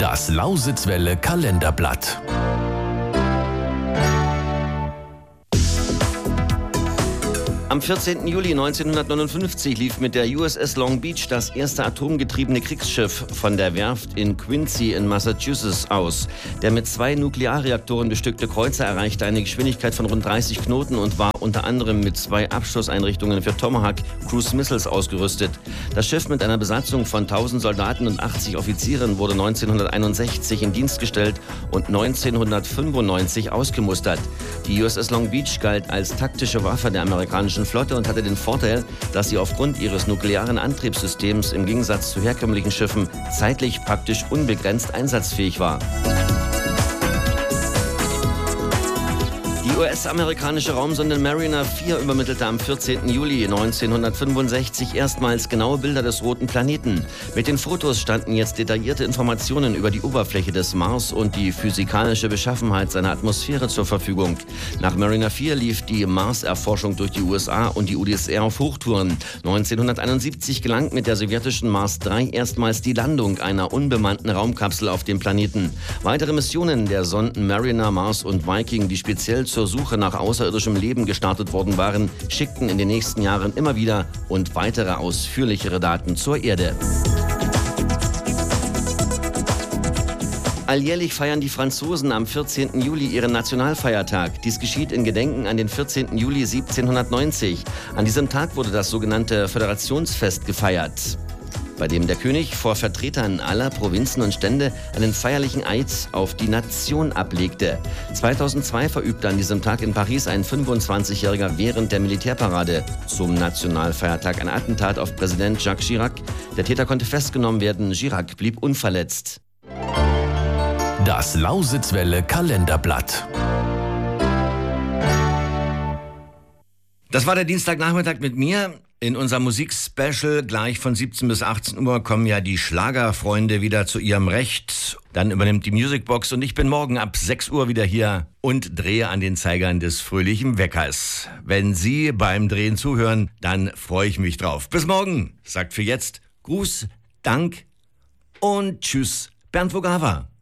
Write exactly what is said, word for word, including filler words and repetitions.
Das Lausitzwelle Kalenderblatt. Am vierzehnten Juli neunzehnhundertneunundfünfzig lief mit der U S S Long Beach das erste atomgetriebene Kriegsschiff von der Werft in Quincy in Massachusetts aus. Der mit zwei Nuklearreaktoren bestückte Kreuzer erreichte eine Geschwindigkeit von rund dreißig Knoten und war unter anderem mit zwei Abschusseinrichtungen für Tomahawk Cruise Missiles ausgerüstet. Das Schiff mit einer Besatzung von tausend Soldaten und achtzig Offizieren wurde neunzehnhunderteinundsechzig in Dienst gestellt und neunzehnhundertfünfundneunzig ausgemustert. Die U S S Long Beach galt als taktische Waffe der amerikanischen Flotte und hatte den Vorteil, dass sie aufgrund ihres nuklearen Antriebssystems im Gegensatz zu herkömmlichen Schiffen zeitlich praktisch unbegrenzt einsatzfähig war. Die U S-amerikanische Raumsonde Mariner vier übermittelte am vierzehnten Juli neunzehnhundertfünfundsechzig erstmals genaue Bilder des roten Planeten. Mit den Fotos standen jetzt detaillierte Informationen über die Oberfläche des Mars und die physikalische Beschaffenheit seiner Atmosphäre zur Verfügung. Nach Mariner vier lief die Mars-Erforschung durch die U S A und die U d S S R auf Hochtouren. neunzehnhunderteinundsiebzig gelang mit der sowjetischen Mars drei erstmals die Landung einer unbemannten Raumkapsel auf dem Planeten. Weitere Missionen der Sonden Mariner, Mars und Viking, die speziell zur Suche nach außerirdischem Leben gestartet worden waren, schickten in den nächsten Jahren immer wieder und weitere ausführlichere Daten zur Erde. Alljährlich feiern die Franzosen am vierzehnten Juli ihren Nationalfeiertag. Dies geschieht in Gedenken an den vierzehnten Juli siebzehnhundertneunzig. An diesem Tag wurde das sogenannte Föderationsfest gefeiert, bei dem der König vor Vertretern aller Provinzen und Stände einen feierlichen Eid auf die Nation ablegte. zweitausendzwei verübte an diesem Tag in Paris ein fünfundzwanzigjähriger während der Militärparade zum Nationalfeiertag ein Attentat auf Präsident Jacques Chirac. Der Täter konnte festgenommen werden, Chirac blieb unverletzt. Das Lausitzwelle Kalenderblatt. Das war der Dienstagnachmittag mit mir. In unserem Musikspecial gleich von siebzehn bis achtzehn Uhr kommen ja die Schlagerfreunde wieder zu ihrem Recht. Dann übernimmt die Musicbox und ich bin morgen ab sechs Uhr wieder hier und drehe an den Zeigern des fröhlichen Weckers. Wenn Sie beim Drehen zuhören, dann freue ich mich drauf. Bis morgen, sagt für jetzt Gruß, Dank und Tschüss, Bernd Vogava.